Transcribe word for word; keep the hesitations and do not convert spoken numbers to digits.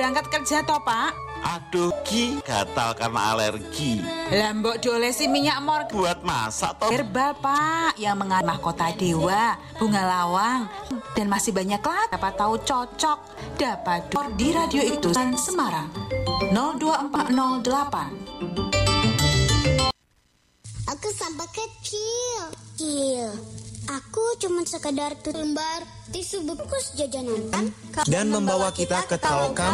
berangkat kerja toh, Pak? Aduh, Ki, gatal karena alergi. Lah mbok diolesi minyak mor Buat masak toh. herbal, Pak, yang mengandung mahkota dewa, bunga lawang, dan masih banyak lagi. Siapa tahu cocok. Dapat di radio itu Semarang nol dua empat nol delapan. Aku sampai kecil. Kecil. Aku cuma sekedar lembar tisu bungkus jajanan kan? Dan membawa kita ke Talokan